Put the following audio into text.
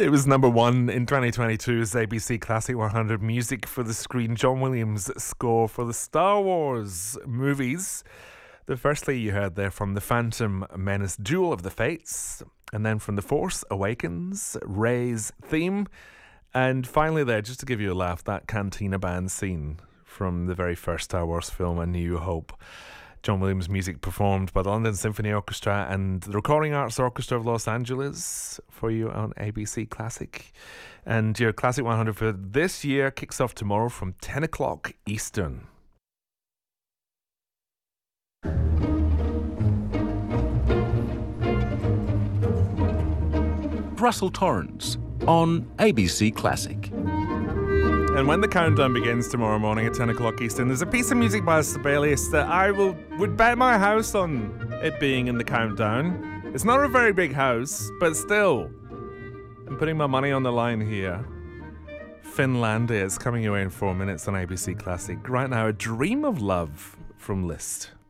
It was number one in 2022's ABC Classic 100 Music for the Screen. John Williams' score for the Star Wars movies. The firstly you heard there from The Phantom Menace, Duel of the Fates, and then from The Force Awakens, Rey's theme, and finally there, just to give you a laugh, that Cantina Band scene from the very first Star Wars film, A New Hope. John Williams' music performed by the London Symphony Orchestra and the Recording Arts Orchestra of Los Angeles for you on ABC Classic. And your Classic 100 for this year kicks off tomorrow from 10 o'clock Eastern. Russell Torrens on ABC Classic. And when the countdown begins tomorrow morning at 10 o'clock Eastern, there's a piece of music by Sibelius that I would bet my house on it being in the countdown. It's not a very big house, but still, I'm putting my money on the line here. Finlandia is coming your way in 4 minutes on ABC Classic. Right now, A Dream of Love from Liszt.